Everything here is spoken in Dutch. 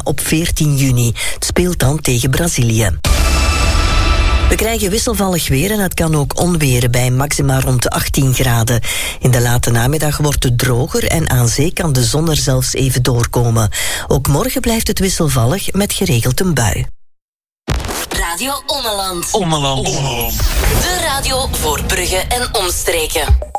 op 14 juni. Het speelt dan tegen Brazilië. We krijgen wisselvallig weer en het kan ook onweren bij maxima rond de 18 graden. In de late namiddag wordt het droger en aan zee kan de zon er zelfs even doorkomen. Ook morgen blijft het wisselvallig met geregeld een bui. Radio Ommeland. Ommeland. De radio voor Brugge en omstreken.